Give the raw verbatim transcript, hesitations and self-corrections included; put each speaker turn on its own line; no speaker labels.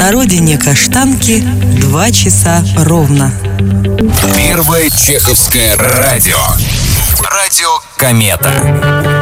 На родине Каштанки два часа ровно.
Первое чеховское радио. Радио «Комета».